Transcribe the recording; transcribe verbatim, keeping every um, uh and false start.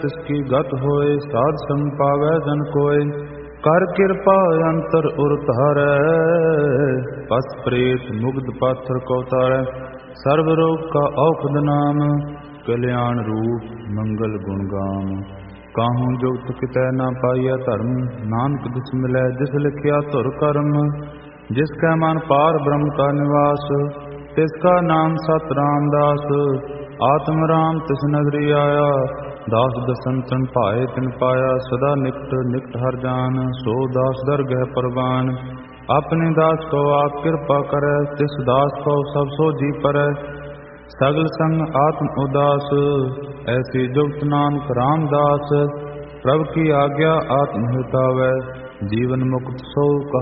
तिसकी गत होए, साध संग पावै जन कोय। कर कृपा अंतर उर तारै, पस प्रेत मुग्ध पाथर को तारै। सर्व रोग का औषध नाम, कल्याण रूप मंगल गुण गाम। काहूँ जुगत कितै न पाइया धर्म, नानक दिस मिलै जिस लिखिया धुर कर्म। जिसकै मन पार ब्रह्म का निवास, तिसका नाम सत रामदास। आत्म राम तिस नगरी आया, दास दसंतन पाए तिन पाया। सदा निकट निकट हर जान, सो दास दरगह परवान। अपने दास को आप कृपा करे, तिस दास को सब सो जी परै। सगल संग आत्म उदास, ऐसी जुगत नानक रामदास। प्रभु की आज्ञा आत्म हितावै, जीवन मुक्त सो कहा।